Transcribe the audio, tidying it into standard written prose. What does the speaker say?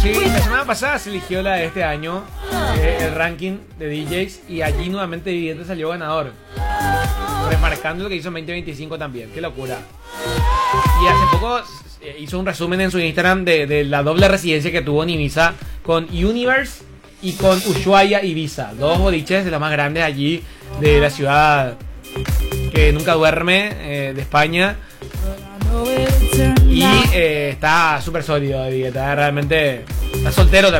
Sí, la semana pasada se eligió la de este año, el ranking de DJs, y allí nuevamente Evidente salió ganador, remarcando lo que hizo en 2025 también. Qué locura. Y hace poco hizo un resumen en su Instagram de la doble residencia que tuvo en Ibiza con Universe y con Ushuaia Ibiza, dos boliches de los más grandes allí de la ciudad que nunca duerme, de España. Y está súper sólido, está realmente, está soltero también.